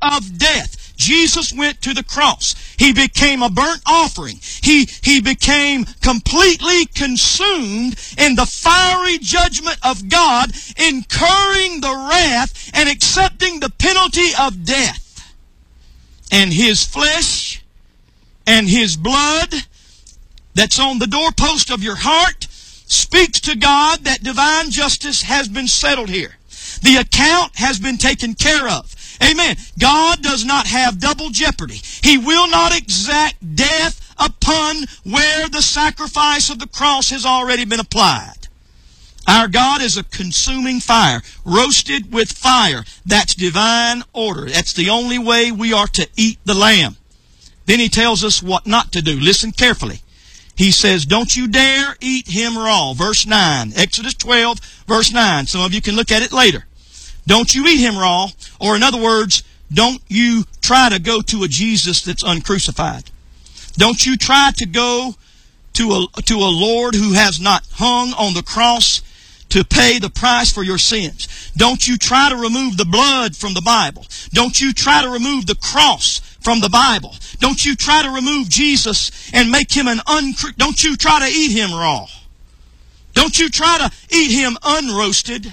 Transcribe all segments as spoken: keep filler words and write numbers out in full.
of death. Jesus went to the cross. He became a burnt offering. He, he became completely consumed in the fiery judgment of God, incurring the wrath and accepting the penalty of death. And His flesh and His blood that's on the doorpost of your heart speaks to God that divine justice has been settled here. The account has been taken care of. Amen. God does not have double jeopardy. He will not exact death upon where the sacrifice of the cross has already been applied. Our God is a consuming fire, roasted with fire. That's divine order. That's the only way we are to eat the lamb. Then He tells us what not to do. Listen carefully. He says, don't you dare eat Him raw. Verse nine. Exodus twelve, verse nine. Some of you can look at it later. Don't you eat Him raw, or in other words, don't you try to go to a Jesus that's uncrucified. Don't you try to go to a, to a Lord who has not hung on the cross to pay the price for your sins. Don't you try to remove the blood from the Bible. Don't you try to remove the cross from the Bible. Don't you try to remove Jesus and make Him an uncru... Don't you try to eat Him raw. Don't you try to eat Him unroasted.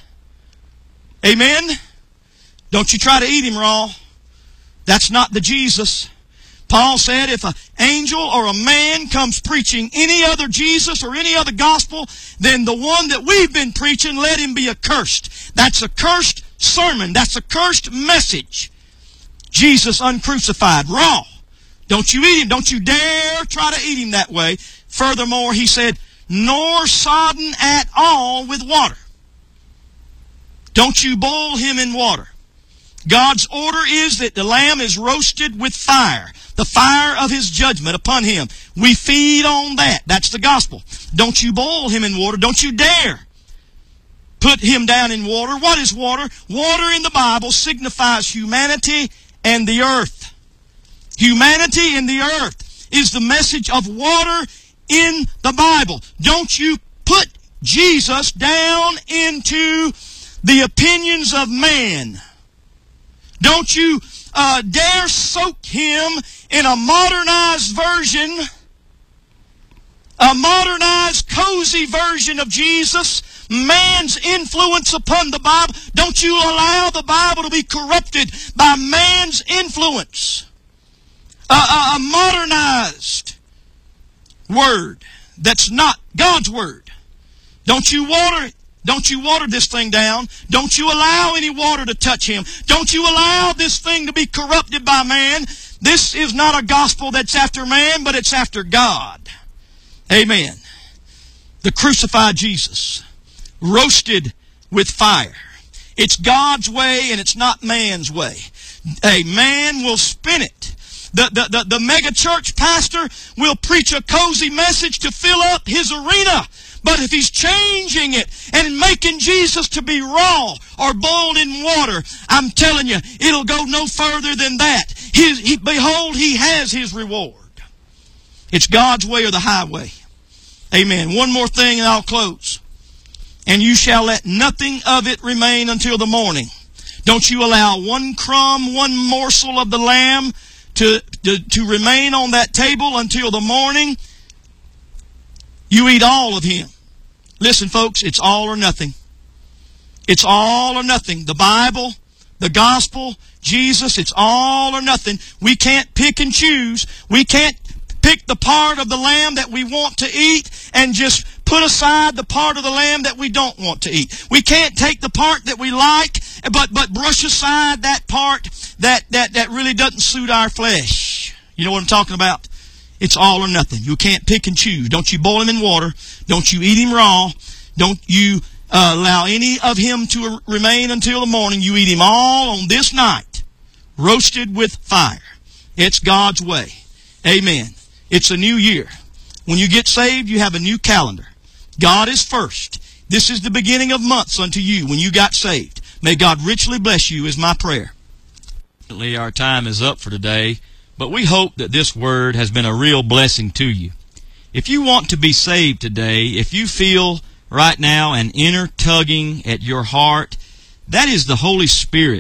Amen? Don't you try to eat Him raw. That's not the Jesus. Paul said if an angel or a man comes preaching any other Jesus or any other gospel than the one that we've been preaching, let him be accursed. That's a cursed sermon. That's a cursed message. Jesus uncrucified, raw. Don't you eat Him. Don't you dare try to eat Him that way. Furthermore, He said, nor sodden at all with water. Don't you boil Him in water. God's order is that the lamb is roasted with fire. The fire of His judgment upon Him. We feed on that. That's the gospel. Don't you boil Him in water. Don't you dare put Him down in water. What is water? Water in the Bible signifies humanity and the earth. Humanity and the earth is the message of water in the Bible. Don't you put Jesus down into the opinions of man. Don't you uh, dare soak Him in a modernized version, a modernized, cozy version of Jesus, man's influence upon the Bible. Don't you allow the Bible to be corrupted by man's influence. A, a, a modernized word that's not God's word. Don't you water it. Don't you water this thing down. Don't you allow any water to touch Him. Don't you allow this thing to be corrupted by man. This is not a gospel that's after man, but it's after God. Amen. The crucified Jesus, roasted with fire. It's God's way and it's not man's way. A man will spin it. The, the, the, the mega church pastor will preach a cozy message to fill up his arena. But if he's changing it and making Jesus to be raw or boiled in water, I'm telling you, it'll go no further than that. His, he, behold, he has his reward. It's God's way or the highway. Amen. One more thing and I'll close. And you shall let nothing of it remain until the morning. Don't you allow one crumb, one morsel of the lamb to, to, to remain on that table until the morning. You eat all of Him. Listen, folks, it's all or nothing. It's all or nothing. The Bible, the gospel, Jesus, it's all or nothing. We can't pick and choose. We can't pick the part of the lamb that we want to eat and just put aside the part of the lamb that we don't want to eat. We can't take the part that we like, but, but brush aside that part that, that, that really doesn't suit our flesh. You know what I'm talking about? It's all or nothing. You can't pick and choose. Don't you boil Him in water. Don't you eat Him raw. Don't you uh, allow any of Him to remain until the morning. You eat Him all on this night, roasted with fire. It's God's way. Amen. It's a new year. When you get saved, you have a new calendar. God is first. This is the beginning of months unto you when you got saved. May God richly bless you is my prayer. Our time is up for today. But we hope that this word has been a real blessing to you. If you want to be saved today, if you feel right now an inner tugging at your heart, that is the Holy Spirit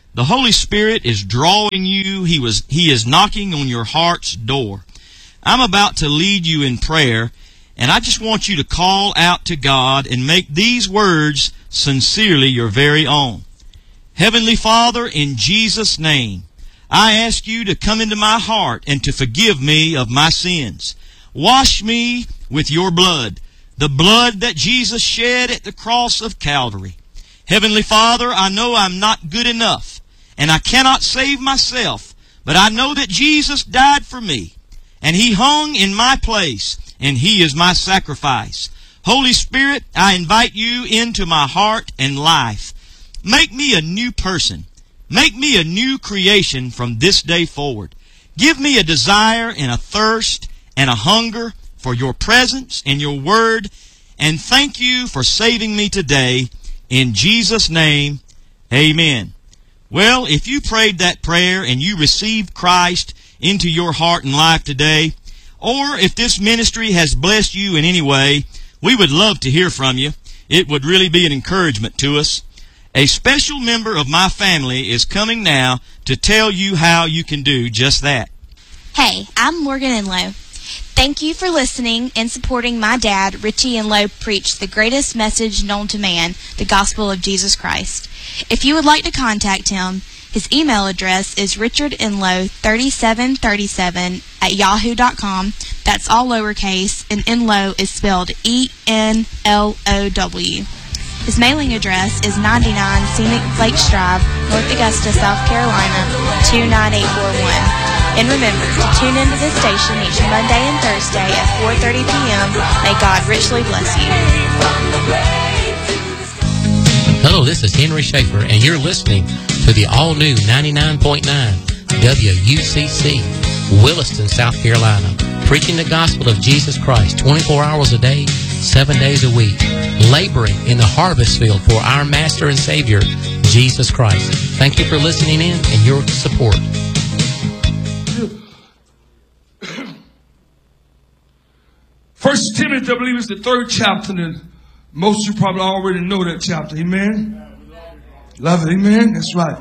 The Holy Spirit is drawing you. He was, He is knocking on your heart's door. I'm about to lead you in prayer, and I just want you to call out to God and make these words sincerely your very own. Heavenly Father, in Jesus' name, I ask you to come into my heart and to forgive me of my sins. Wash me with your blood, the blood that Jesus shed at the cross of Calvary. Heavenly Father, I know I'm not good enough, and I cannot save myself, but I know that Jesus died for me, and He hung in my place, and He is my sacrifice. Holy Spirit, I invite you into my heart and life. Make me a new person. Make me a new creation from this day forward. Give me a desire and a thirst and a hunger for your presence and your word. And thank you for saving me today. In Jesus' name, amen. Well, if you prayed that prayer and you received Christ into your heart and life today, or if this ministry has blessed you in any way, we would love to hear from you. It would really be an encouragement to us. A special member of my family is coming now to tell you how you can do just that. Hey, I'm Morgan Enlow. Thank you for listening and supporting my dad, Richie Enlow, preach the greatest message known to man, the gospel of Jesus Christ. If you would like to contact him, his email address is richardenlow thirty-seven thirty-seven at yahoo dot com. That's all lowercase, and Enlow is spelled E N L O W. His mailing address is ninety-nine Scenic Lakes Drive, North Augusta, South Carolina, two nine eight four one. And remember to tune into this station each Monday and Thursday at four thirty p.m. May God richly bless you. Hello, this is Henry Schaefer, and you're listening to the all-new ninety-nine point nine W U C C, Williston, South Carolina, preaching the gospel of Jesus Christ twenty-four hours a day, seven days a week, laboring in the harvest field for our Master and Savior, Jesus Christ. Thank you for listening in and your support. First Timothy, I believe, is the third chapter, and most of you probably already know that chapter. Amen? Love it. Amen? That's right.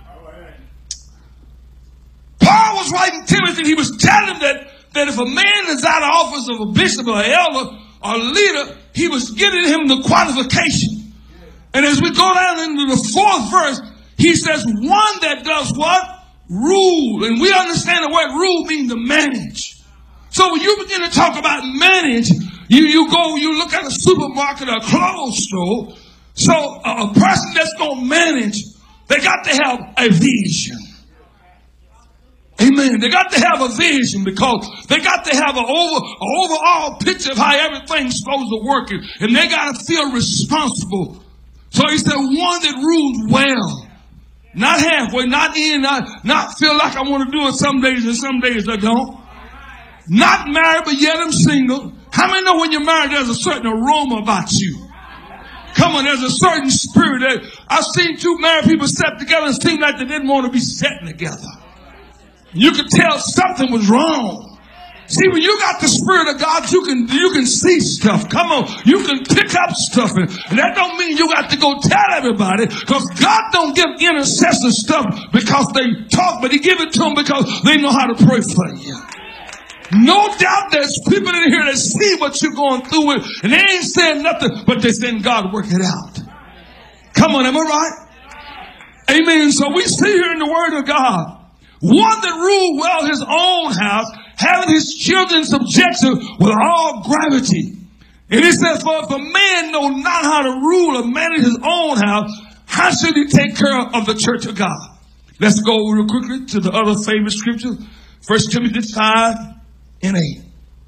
Paul was writing Timothy. He was telling him that, that if a man is out of office of a bishop or an elder or a leader, he was giving him the qualification. And as we go down into the fourth verse, he says, one that does what? Rule. And we understand the word rule means to manage. So when you begin to talk about manage, you, you go, you look at a supermarket or a clothes store. So a, a person that's going to manage, they got to have a vision. Amen. They got to have a vision because they got to have an over, an overall picture of how everything's supposed to work. And they got to feel responsible. So he said, one that rules well. Not halfway, not in, not, not feel like I want to do it some days and some days I don't. Not married, but yet I'm single. How many know when you're married, there's a certain aroma about you? Come on, there's a certain spirit. That I've seen two married people sit together and seem like they didn't want to be sitting together. You could tell something was wrong. See, when you got the Spirit of God, you can you can see stuff. Come on, you can pick up stuff. And, and that don't mean you got to go tell everybody, because God don't give intercessors stuff because they talk, but He give it to them because they know how to pray for you. No doubt there's people in here that see what you're going through with, and they ain't saying nothing, but they're saying, God, work it out. Come on, am I right? Amen. So we see here in the Word of God, one that ruled well his own house, having his children subjection with all gravity. And he says, for if a man know not how to rule or manage his own house, how should he take care of the church of God? Let's go real quickly to the other famous scripture, First Timothy five and eight.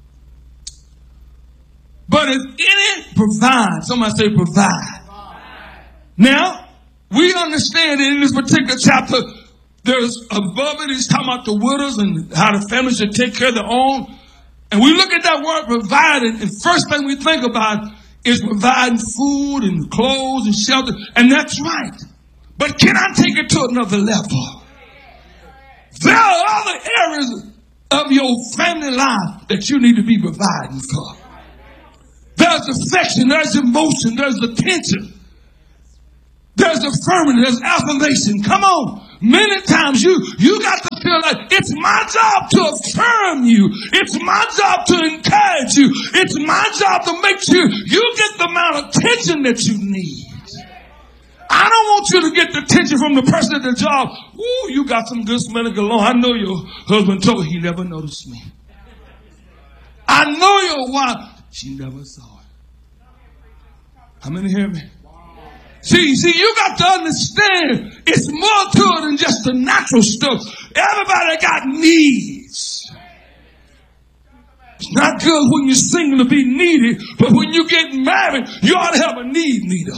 But if any provide, somebody say provide. Now, we understand that in this particular chapter, there's above it, he's talking about the widows and how the family should take care of their own. And we look at that word provided, and first thing we think about is providing food and clothes and shelter. And that's right. But can I take it to another level? There are other areas of your family life that you need to be providing for. There's affection, there's emotion, there's attention, there's affirmation, there's affirmation. Come on. many times you, you got to feel like it's my job to affirm you. It's my job to encourage you. It's my job to make sure you get the amount of attention that you need. I don't want you to get the attention from the person at the job. Ooh, you got some good smelling cologne. I know your husband told you he never noticed me. I know your wife. She never saw it. How many hear me? See, see, you got to understand it's more to it than just the natural stuff. Everybody got needs. It's not good when you're single to be needy, but when you get married, you ought to have a need meter.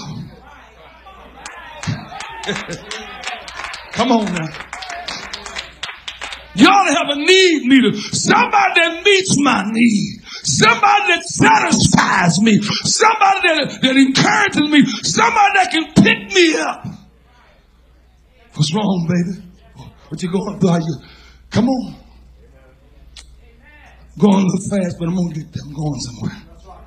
Come on now. You ought to have a need meter. Somebody that meets my need. Somebody that satisfies me. Somebody that, that encourages me. Somebody that can pick me up. What's wrong, baby? What you going through? You? Come on. Going a little fast, but I'm going to get there. I'm going somewhere.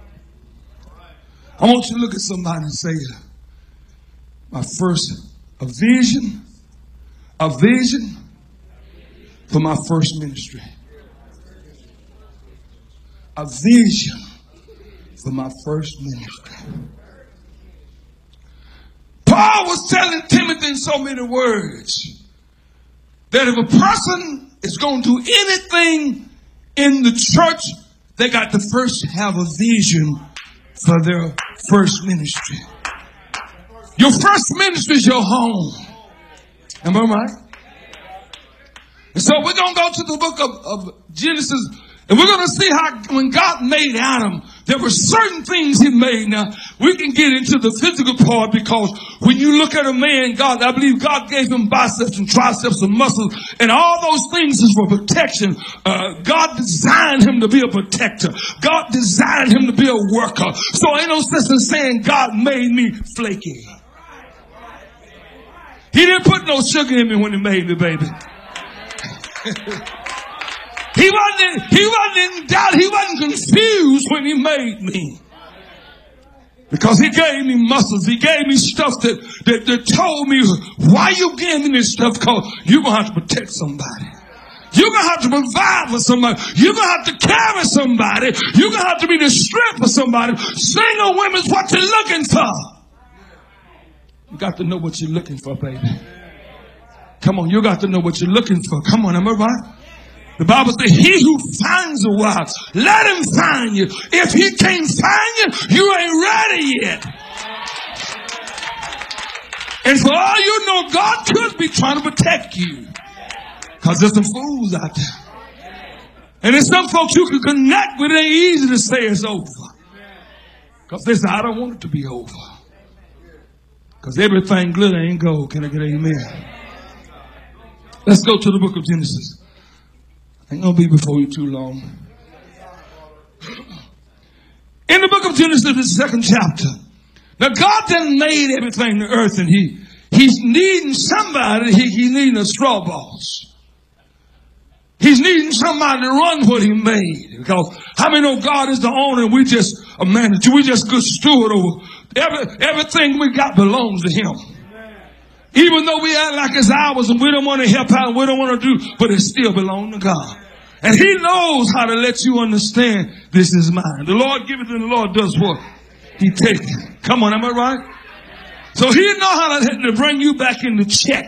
I want you to look at somebody and say, my first, a vision, a vision for my first ministry. A vision for my first ministry. Paul was telling Timothy in so many words that if a person is going to do anything in the church, they got to first have a vision for their first ministry. Your first ministry is your home. Am I right? And so we're going to go to the book of, of Genesis, and we're going to see how when God made Adam, there were certain things he made. Now, we can get into the physical part because when you look at a man, God, I believe God gave him biceps and triceps and muscles, and all those things is for protection. Uh, God designed him to be a protector. God designed him to be a worker. So ain't no sense in saying God made me flaky. He didn't put no sugar in me when he made me, baby. He wasn't, he wasn't in doubt. He wasn't confused when he made me. Because he gave me muscles. He gave me stuff that, that, that told me, why you gave me this stuff? Because you're going to have to protect somebody. You're going to have to provide for somebody. You're going to have to carry somebody. You're going to have to be the strength for somebody. Single women's what you're looking for. You got to know what you're looking for, baby. Come on, you got to know what you're looking for. Come on, am I right? The Bible says, he who finds a wife, let him find you. If he can't find you, you ain't ready yet. And for all you know, God could be trying to protect you. Because there's some fools out there. And there's some folks you can connect with. It ain't easy to say it's over. Because they say, I don't want it to be over. Because everything glitter ain't gold. Can I get an amen? Let's go to the book of Genesis. I ain't going to be before you too long. In the book of Genesis, the second chapter. Now, God done made everything on earth, and he, he's needing somebody. He, he's needing a straw boss. He's needing somebody to run what he made. Because how many know God is the owner and we just a manager? We just good steward over every, everything we got belongs to him. Even though we act like it's ours and we don't want to help out and we don't want to do, but it still belongs to God. And he knows how to let you understand this is mine. The Lord giveth and the Lord does what? He takes it. Come on, am I right? So he knows how to, to bring you back into check.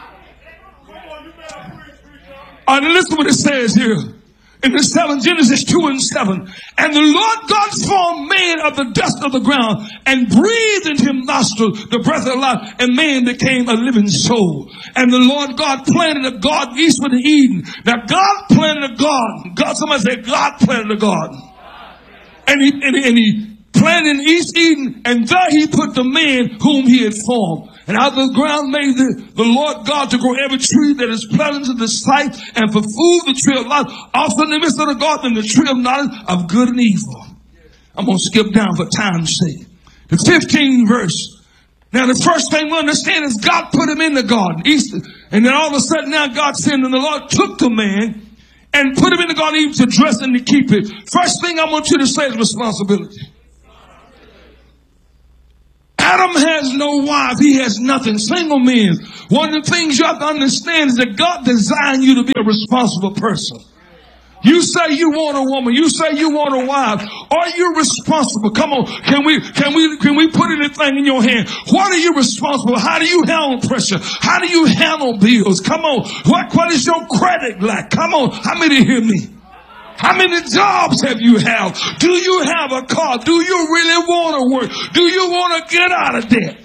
All right, listen to what it says here. In the seven, Genesis two and seven. And the Lord God formed man of the dust of the ground and breathed into him nostrils the breath of life, and man became a living soul. And the Lord God planted a garden eastward in Eden. Now God planted a garden. God, somebody say God planted a garden. And he, and, and he planted in East Eden, and there he put the man whom he had formed. And out of the ground made the, the Lord God to grow every tree that is pleasant to the sight, and for food the tree of life. Also in the midst of the garden, the tree of knowledge of good and evil. I'm going to skip down for time's sake. The fifteenth verse. Now the first thing we understand is God put him in the garden. East, and then all of a sudden now God said, and the Lord took the man and put him in the garden even to dress and to keep it. First thing I want you to say is responsibility. Adam has no wife. He has nothing. Single men. One of the things you have to understand is that God designed you to be a responsible person. You say you want a woman. You say you want a wife. Are you responsible? Come on. Can we, can we, can we put anything in your hand? What are you responsible? How do you handle pressure? How do you handle bills? Come on. What, what is your credit like? Come on. How many hear me? How many jobs have you had? Do you have a car? Do you really want to work? Do you want to get out of debt?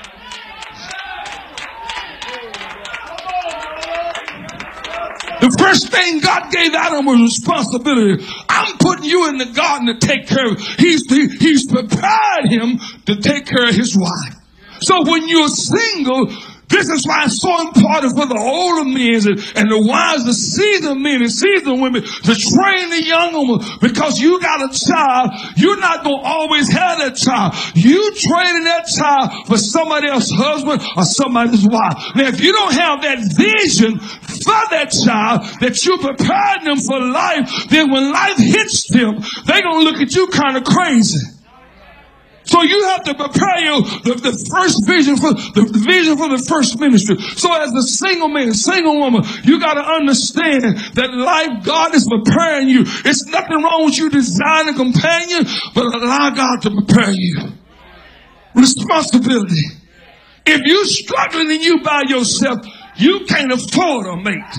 The first thing God gave Adam was responsibility. I'm putting you in the garden to take care of. He's, he, he's prepared him to take care of his wife. So when you're single, this is why it's so important for the older men and, and the wives, the seasoned men and seasoned women to train the young women. Because you got a child, you're not going to always have that child. You training that child for somebody else's husband or somebody's wife. Now, if you don't have that vision for that child, that you're preparing them for life, then when life hits them, they're going to look at you kind of crazy. So you have to prepare you the, the first vision for the, the vision for the first ministry. So as a single man, single woman, you got to understand that life, God is preparing you. It's nothing wrong with you designing a companion, but allow God to prepare you. Responsibility. If you're struggling and you by yourself, you can't afford a mate.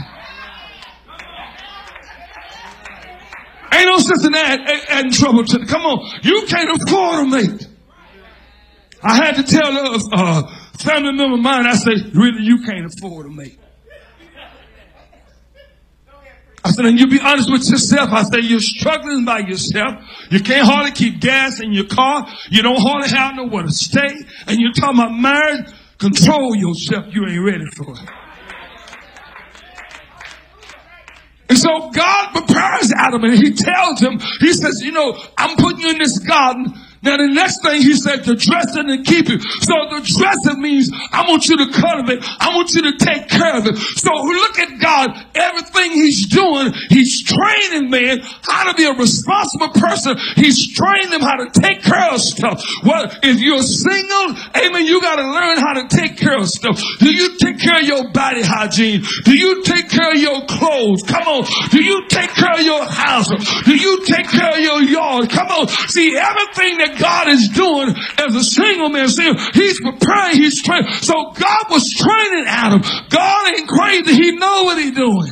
Ain't no sense in that adding trouble to it. Come on. You can't afford a mate. I had to tell a uh, family member of mine, I said, really, you can't afford a mate. I said, and you be honest with yourself. I said, you're struggling by yourself. You can't hardly keep gas in your car. You don't hardly have nowhere to stay. And you're talking about marriage. Control yourself. You ain't ready for it. And so God prepares Adam and he tells him, he says, you know, I'm putting you in this garden. Now the next thing he said, to dress it and keep it. So the dressing means I want you to cultivate. I want you to take care of it. So look at God. Everything he's doing, he's training man how to be a responsible person. He's training them how to take care of stuff. Well, if you're single, amen, you got to learn how to take care of stuff. Do you take care of your body hygiene? Do you take care of your clothes? Come on. Do you take care of your house? Do you take care of your yard? Come on. See, everything that God is doing as a single man, see, he's preparing, he's training. So God was training Adam. God ain't crazy. He know what he's doing.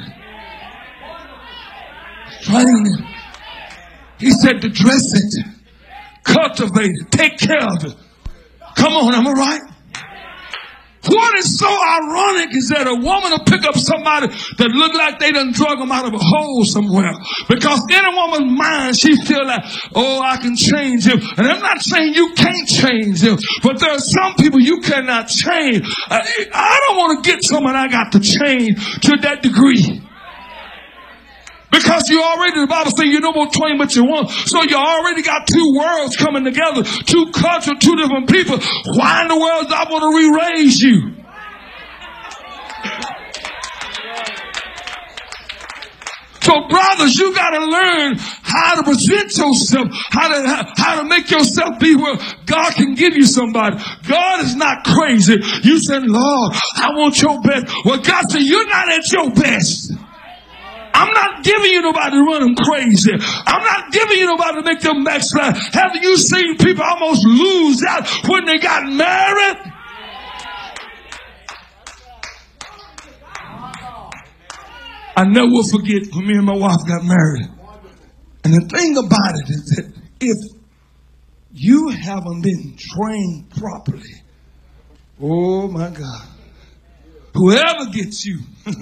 Training him. He said to dress it, cultivate it, take care of it. Come on, am I right? What is so ironic is that a woman will pick up somebody that look like they done drug them out of a hole somewhere. Because in a woman's mind, she feel like, oh, I can change him. And I'm not saying you can't change him, but there are some people you cannot change. I, I don't want to get someone I got to change to that degree. Because you already, the Bible says you know more twain but you want. So you already got two worlds coming together. Two cultures, two different people. Why in the world do I want to re-raise you? So brothers, you got to learn how to present yourself, how to, how, how to make yourself be where God can give you somebody. God is not crazy. You said, Lord, I want your best. Well, God said, you're not at your best. I'm not giving you nobody to run them crazy. I'm not giving you nobody to make them backslide. Haven't you seen people almost lose out when they got married? I never will forget when me and my wife got married. And the thing about it is that if you haven't been trained properly, oh my God, whoever gets you,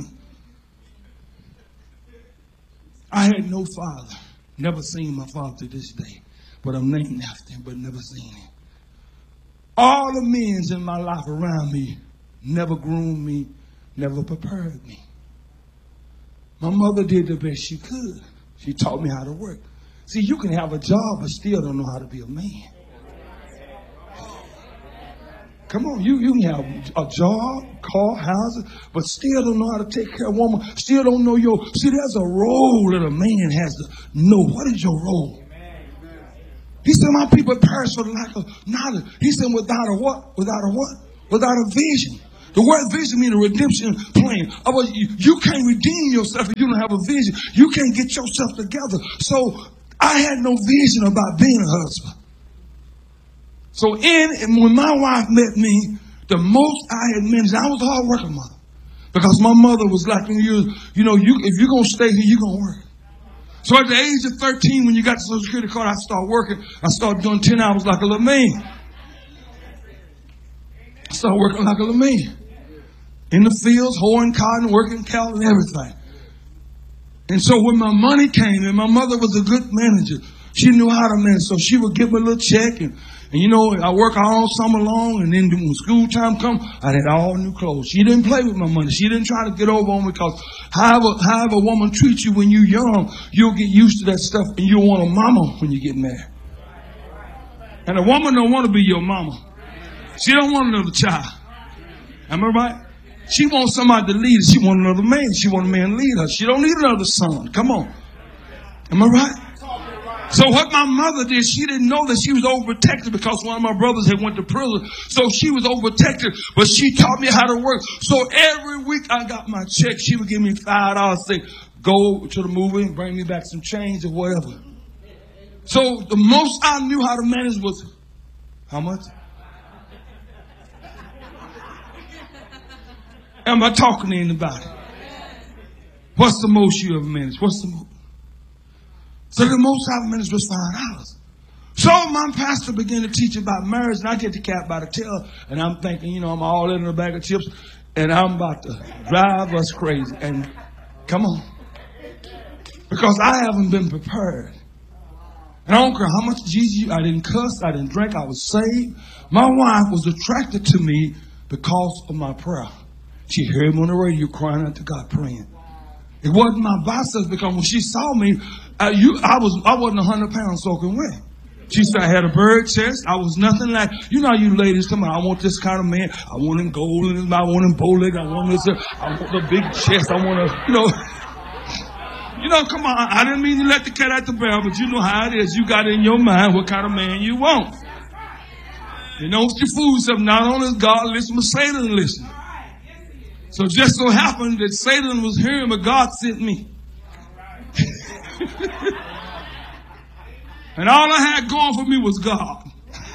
I had no father. Never seen my father to this day. But I'm named after him, but never seen him. All the men in my life around me never groomed me, never prepared me. My mother did the best she could. She taught me how to work. See, you can have a job but still don't know how to be a man. Come on, you, you can have a job, car, houses, but still don't know how to take care of a woman. Still don't know your... See, there's a role that a man has to know. What is your role? He said, my people perish for the lack of knowledge. He said, without a what? Without a what? Without a vision. The word vision means a redemption plan. Otherwise, you, you can't redeem yourself if you don't have a vision. You can't get yourself together. So I had no vision about being a husband. So in, and when my wife met me, the most I had managed, I was a hard working mother. Because my mother was like, you, you know, you, if you're going to stay here, you're going to work. So at the age of thirteen, when you got the Social Security card, I started working. I started doing ten hours like a little man. I started working like a little man. In the fields, hoeing cotton, working cattle and everything. And so when my money came in, my mother was a good manager. She knew how to manage. So she would give me a little check. And, and you know, I work all summer long. And then when school time come, I had all new clothes. She didn't play with my money. She didn't try to get over on me because however, however a woman treats you when you're young, you'll get used to that stuff. And you'll want a mama when you get married. And a woman don't want to be your mama. She don't want another child. Am I right? She wants somebody to lead her. She wants another man. She wants a man to lead her. She don't need another son. Come on. Am I right? So what my mother did, she didn't know that she was overprotected because one of my brothers had went to prison. So she was overprotected, but she taught me how to work. So every week I got my check. She would give me five dollars, say, go to the movie and bring me back some change or whatever. So the most I knew how to manage was, how much? Am I talking to anybody? What's the most you ever managed? What's the most? So the most I've managed was five dollars. So my pastor began to teach about marriage, and I get the cat by the tail, and I'm thinking, you know, I'm all in a bag of chips, and I'm about to drive us crazy. And come on. Because I haven't been prepared. And I don't care how much Jesus, I didn't cuss, I didn't drink, I was saved. My wife was attracted to me because of my prayer. She heard me on the radio crying out to God, praying. It wasn't my biceps because when she saw me, I, you, I was I wasn't a hundred pounds soaking wet. She said I had a bird chest. I was nothing like, you know, you ladies come on. I want this kind of man. I want him golden. I want him bow-legged. I want this. I want the big chest. I want to, you know, you know. Come on. I didn't mean to let the cat out the bag, but you know how it is. You got in your mind what kind of man you want. You know, you fool yourself. Not only is God listen, but Satan listen. So it just so happened that Satan was hearing, but God sent me. And all I had going for me was God.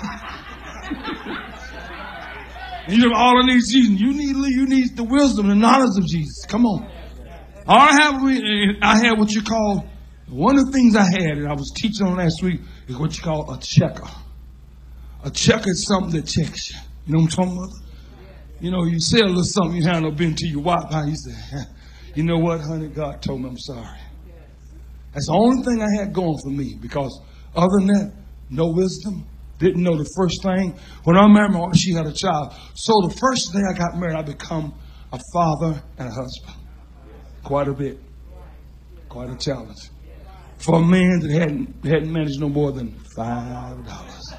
And you know, all I need is Jesus. You need, you need the wisdom and knowledge of Jesus. Come on. All I have, I had what you call, one of the things I had, and I was teaching on last week, is what you call a checker. A checker is something that checks you. You know what I'm talking about? You know, you say a little something, you handle been to your wife, how you say, you know what, honey, God told me I'm sorry. That's the only thing I had going for me, because other than that, no wisdom, didn't know the first thing. When I married my wife, she had a child. So the first day I got married, I become a father and a husband. Quite a bit. Quite a challenge. For a man that hadn't, hadn't managed no more than five dollars.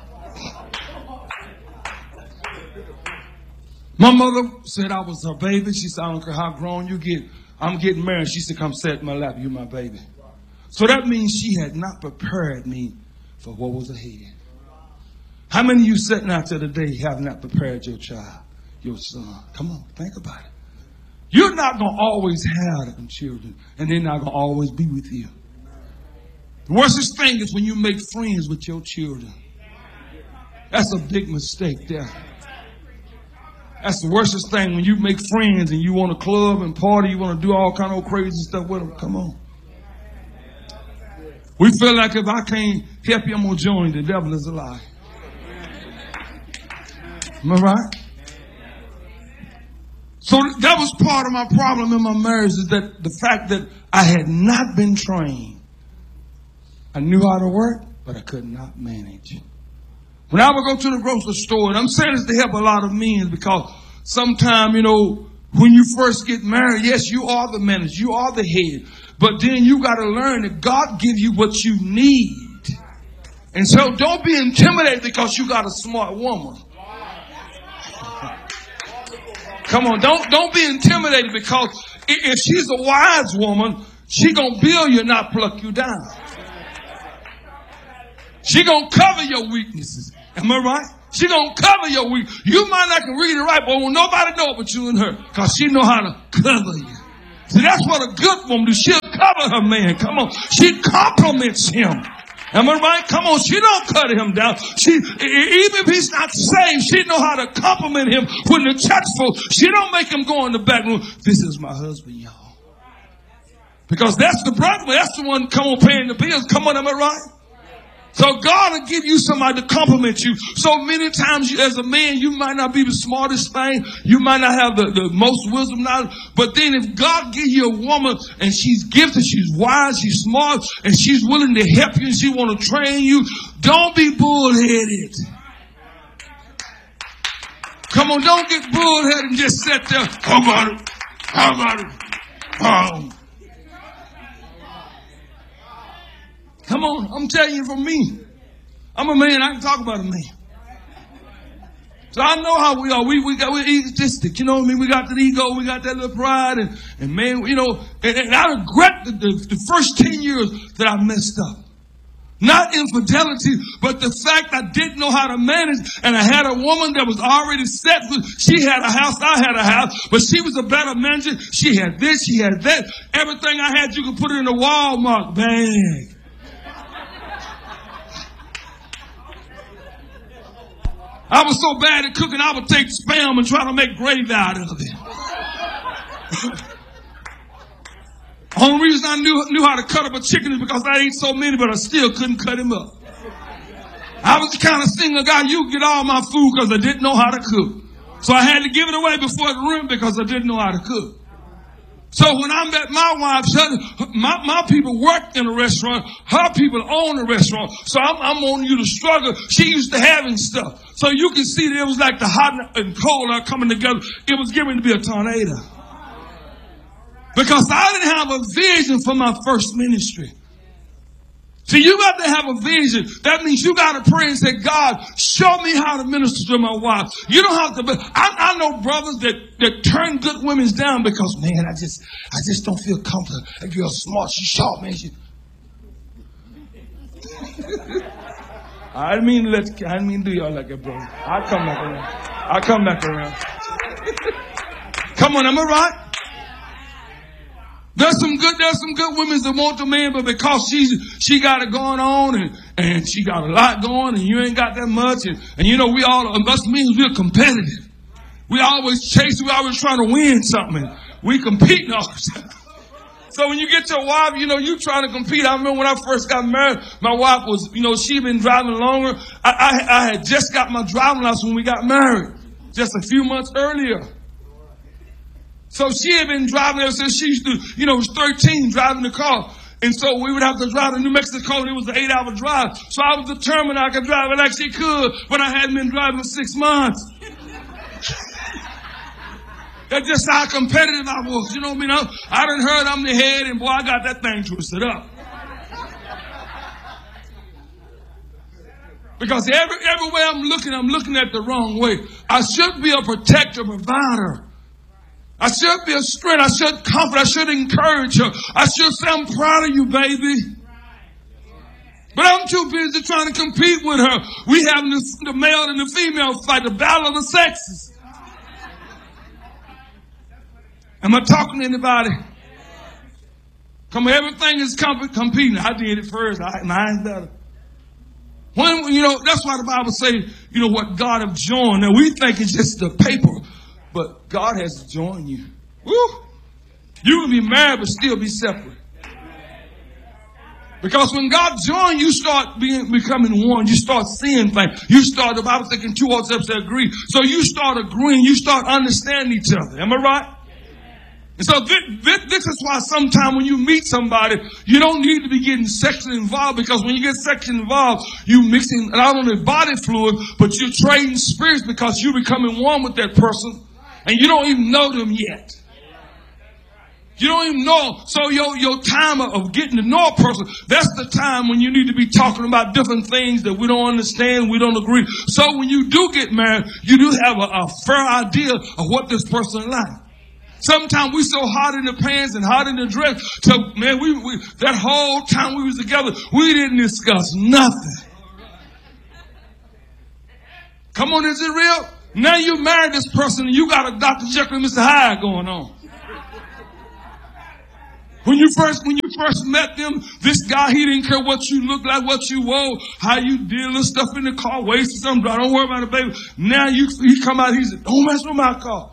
My mother said I was her baby. She said, I don't care how grown you get. I'm getting married. She said, come sit in my lap. You're my baby. So that means she had not prepared me for what was ahead. How many of you sitting out there today have not prepared your child, your son? Come on, think about it. You're not going to always have them children, and they're not going to always be with you. The worst thing is when you make friends with your children. That's a big mistake there. That's the worstest thing, when you make friends and you want to club and party, you want to do all kind of crazy stuff with them. Come on. We feel like if I can't help you, I'm going to join. The devil is a lie. Am I right? So that was part of my problem in my marriage, is that the fact that I had not been trained. I knew how to work, but I could not manage. When I would go to the grocery store, and I'm saying this to help a lot of men, because sometimes, you know, when you first get married, yes, you are the manager, you are the head, but then you got to learn that God gives you what you need. And so don't be intimidated because you got a smart woman. Come on, don't don't be intimidated, because if she's a wise woman, she gonna build you, not pluck you down. She gonna cover your weaknesses. Am I right? She gonna cover your weak. You might not can read it right, but won't nobody know but you and her, because she know how to cover you. See, that's what a good woman do. She'll cover her man. Come on. She compliments him. Am I right? Come on. She don't cut him down. She, even if he's not saved, she know how to compliment him when the church's full. She don't make him go in the back room. This is my husband, y'all. Because that's the brother. That's the one come on paying the bills. Come on, am I right? So God will give you somebody to compliment you. So many times you, as a man, you might not be the smartest thing. You might not have the, the most wisdom knowledge. But then if God give you a woman and she's gifted, she's wise, she's smart, and she's willing to help you and she want to train you, don't be bullheaded. Come on, don't get bullheaded and just sit there. How about it? How about it? Oh. Come on, I'm telling you from me. I'm a man, I can talk about a man. So I know how we are. We, we got, we're egotistic. You know what I mean? We got that ego, we got that little pride, and, and man, you know, and, and I regret the, the, the first ten years that I messed up. Not infidelity, but the fact I didn't know how to manage, and I had a woman that was already set with, she had a house, I had a house, but she was a better manager. She had this, she had that. Everything I had, you could put it in a Walmart bag. I was so bad at cooking, I would take spam and try to make gravy out of it. Only reason I knew, knew how to cut up a chicken is because I ate so many, but I still couldn't cut him up. I was the kind of single guy, you get all my food because I didn't know how to cook. So I had to give it away before the room because I didn't know how to cook. So when I met my wife, my, my people worked in a restaurant. Her people own a restaurant. So I'm, I'm on you to struggle. She used to having stuff. So you can see that it was like the hot and cold are coming together. It was getting to be a tornado. Because I didn't have a vision for my first ministry. See, you got to have a vision. That means you got to pray and say, God, show me how to minister to my wife. You don't have to, but I, I know brothers that, that turn good women down because, man, I just, I just don't feel comfortable. That girl's smart. She's sharp, man. She... I didn't mean to let, I didn't mean to do y'all like that, brother. I'll come back around. I'll come back around. Come on, am I right? There's some good, there's some good women that want the man, but because she's, she got it going on and, and she got a lot going and you ain't got that much. And, and you know, we all, us men, we're competitive. We always chase, we always trying to win something. We compete all the time. So when you get your wife, you know, you trying to compete. I remember when I first got married, my wife was, you know, she'd been driving longer. I, I, I had just got my driving license when we got married, just a few months earlier. So she had been driving ever since she used to, you know, was thirteen driving the car. And so we would have to drive to New Mexico. It was an eight hour drive. So I was determined I could drive it like she could, but I hadn't been driving for six months. That's just how competitive I was. You know what I mean? I, I done heard I'm the head, and boy, I got that thing twisted up. Because every, everywhere I'm looking, I'm looking at the wrong way. I should be a protector, provider. I should be a strength. I should comfort. I should encourage her. I should say, I'm proud of you, baby. But I'm too busy trying to compete with her. We have the, the male and the female fight, the battle of the sexes. Am I talking to anybody? Come on, everything is comp- competing. I did it first. I, mine's better. When, you know, that's why the Bible says, you know, what God have joined. Now, we think it's just the paper, but God has joined you. Woo! You can be married, but still be separate. Because when God joins, you start being becoming one. You start seeing things. You start, the Bible thinking two or three agree. So you start agreeing. You start understanding each other. Am I right? And so this, this, this is why sometimes when you meet somebody, you don't need to be getting sexually involved, because when you get sexually involved, you mixing not only body fluid, but you're trading spirits, because you're becoming one with that person and you don't even know them yet. You don't even know. So your, your time of getting to know a person, that's the time when you need to be talking about different things that we don't understand, we don't agree. So when you do get married, you do have a, a fair idea of what this person is like. Sometimes we so hot in the pants and hot in the dress. So, man, we, we that whole time we was together, we didn't discuss nothing. Come on, is it real? Now you married this person and you got a Doctor Jekyll and Mister Hyde going on. When you first, when you first met them, this guy, he didn't care what you look like, what you wore, how you did, little stuff in the car, wasted something. Don't worry about it, baby. Now you, he come out, he said, don't mess with my car.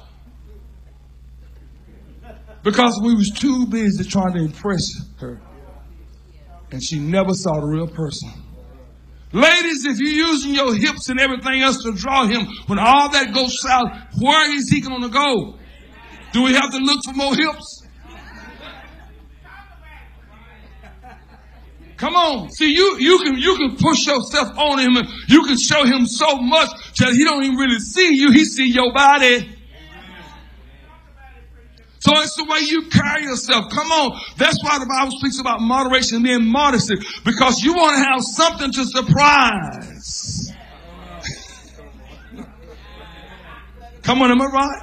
Because we was too busy trying to impress her. And she never saw the real person. Ladies, if you're using your hips and everything else to draw him, when all that goes south, where is he going to go? Do we have to look for more hips? Come on. See, you, you can, you can push yourself on him and you can show him so much that he don't even really see you. He see your body. So it's the way you carry yourself. Come on. That's why the Bible speaks about moderation and being modesty. Because you want to have something to surprise. Come on, am I right?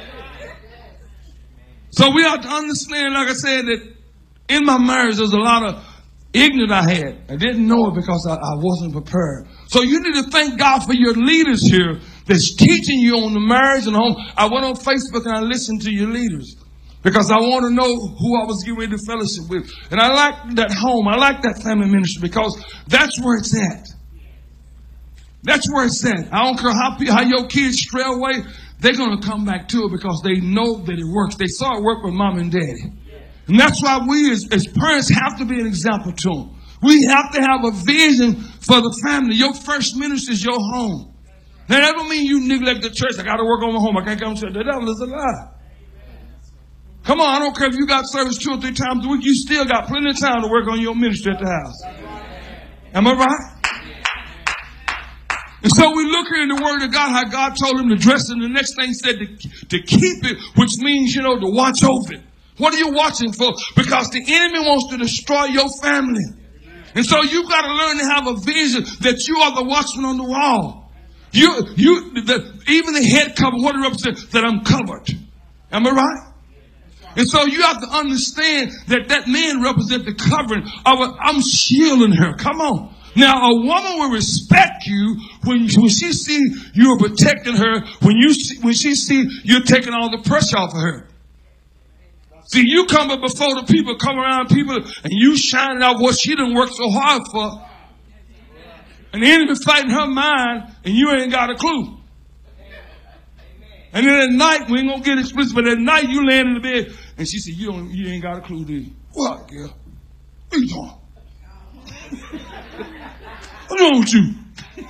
So we have to understand, like I said, that in my marriage there's a lot of ignorance I had. I didn't know it because I, I wasn't prepared. So you need to thank God for your leaders here that's teaching you on the marriage and home. I went on Facebook and I listened to your leaders because I want to know who I was getting ready to fellowship with. And I like that home. I like that family ministry because that's where it's at. That's where it's at. I don't care how, how your kids stray away. They're going to come back to it because they know that it works. They saw it work with mom and daddy. And that's why we as, as parents have to be an example to them. We have to have a vision for the family. Your first ministry is your home. Now, that don't mean you neglect the church. I got to work on my home. I can't come to church. The devil is a lie. Come on, I don't care if you got service two or three times a week. You still got plenty of time to work on your ministry at the house. Am I right? And so we look here in the Word of God, how God told him to dress, and the next thing he said to, to keep it, which means, you know, to watch over it. What are you watching for? Because the enemy wants to destroy your family. And so you've got to learn to have a vision that you are the watchman on the wall. You, you, the, even the head cover, what it represents, that I'm covered. Am I right? And so you have to understand that that man represents the covering of a, I'm shielding her. Come on. Now, a woman will respect you when, when she see you're protecting her, when you see, when she see you're taking all the pressure off of her. See, you come up before the people, come around people, and you shining out what she done worked so hard for. And the enemy fighting her mind, and you ain't got a clue. And then at night, we ain't gonna get explicit, but at night you laying in the bed, and she said, you don't, you ain't got a clue, do you? What, girl? What are you doing? What's wrong with you?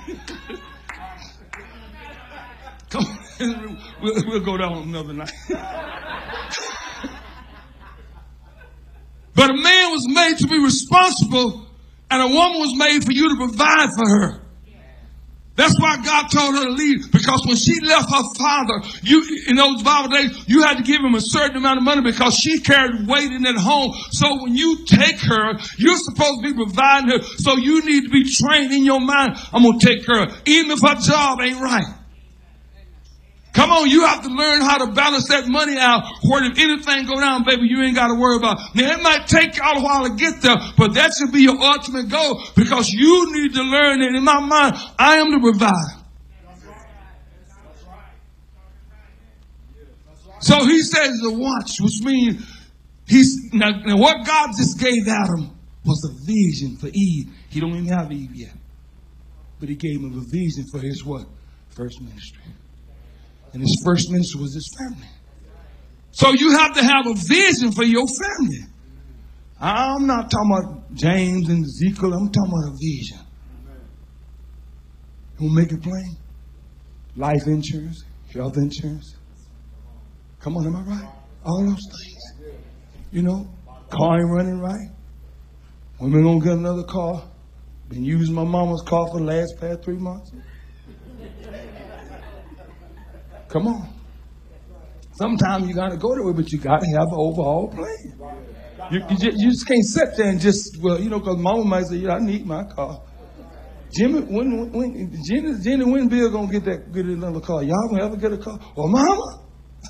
Come on, we'll, we'll go down another night. But a man was made to be responsible, and a woman was made for you to provide for her. That's why God told her to leave, because when she left her father, you, in those Bible days, you had to give him a certain amount of money because she carried weight in that home. So when you take her, you're supposed to be providing her. So you need to be trained in your mind. I'm going to take her, even if her job ain't right. Come on, you have to learn how to balance that money out where if anything go down, baby, you ain't got to worry about it. Now, it might take y'all a while to get there, but that should be your ultimate goal because you need to learn that in my mind, I am the provider. So he says the watch, which means he's, now, now what God just gave Adam was a vision for Eve. He don't even have Eve yet. But he gave him a vision for his what? First ministry. And his first ministry was his family. So you have to have a vision for your family. I'm not talking about James and Ezekiel. I'm talking about a vision. You want to make it plain? Life insurance, health insurance. Come on, am I right? All those things. You know, car ain't running right. When we going to get another car? Been using my mama's car for the last past three months. Come on. Sometimes you got to go that way, but you got to have an overall plan. You, you, just, you just can't sit there and just, well, you know, because mama might say, yeah, I need my car. Jimmy, when, when, Jenny, Jenny, when Bill going to get that, get another car? Y'all going to ever get a car? Or mama?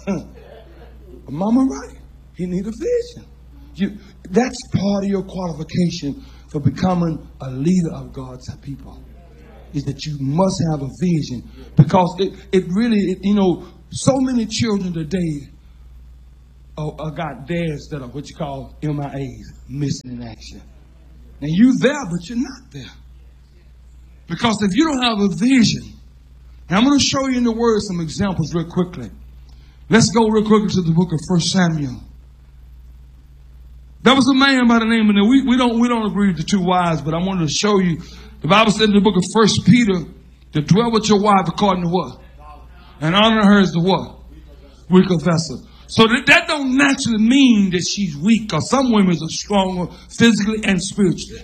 Mama, right. You need a vision. You, that's part of your qualification for becoming a leader of God's people. is that you must have a vision, because it, it really, it, you know, so many children today are, are got dads that are what you call M I As, missing in action. Now you there, but you're not there. Because if you don't have a vision, and I'm going to show you in the Word some examples real quickly. Let's go real quickly to the book of First Samuel. There was a man by the name of, we, we don't we don't agree with the two wives, but I wanted to show you. The Bible said in the book of First Peter, to dwell with your wife according to what? And honor her as the what? Weaker vessel. So that, that don't naturally mean that she's weak, because some women are stronger physically and spiritually.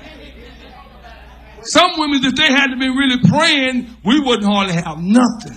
Some women, if they had to be really praying, we wouldn't hardly have nothing.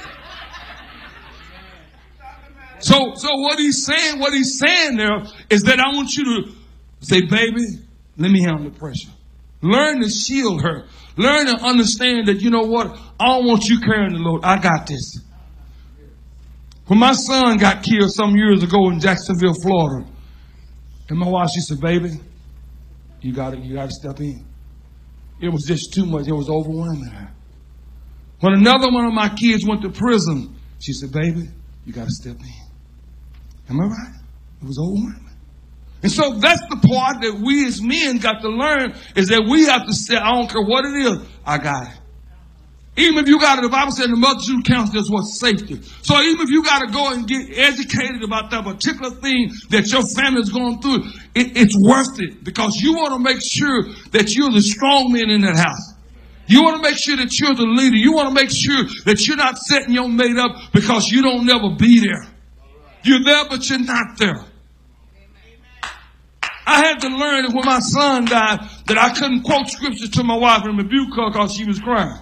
So, so what he's saying, what he's saying there is that I want you to say, baby, let me handle the pressure. Learn to shield her. Learn to understand that, you know what? I don't want you carrying the load. I got this. When my son got killed some years ago in Jacksonville, Florida, and my wife, she said, baby, you gotta, you gotta step in. It was just too much. It was overwhelming her. When another one of my kids went to prison, she said, baby, you gotta step in. Am I right? It was overwhelming. And so that's the part that we as men got to learn, is that we have to say, I don't care what it is, I got it. Even if you got it, the Bible said the multitude of counselors was safety. So even if you got to go and get educated about that particular thing that your family's going through, it, it's worth it, because you want to make sure that you're the strong man in that house. You want to make sure that you're the leader. You want to make sure that you're not setting your mate up because you don't never be there. You're there, but you're not there. I had to learn that when my son died, that I couldn't quote scripture to my wife and rebuke her because she was crying.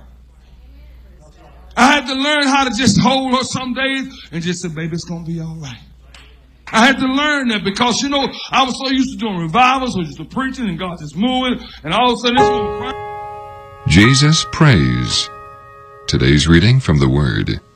I had to learn how to just hold her some days and just say, baby, it's going to be all right. I had to learn that, because, you know, I was so used to doing revivals, so used to preaching, and God just moving, and all of a sudden this one crying. Jesus Prays. Today's reading from the Word.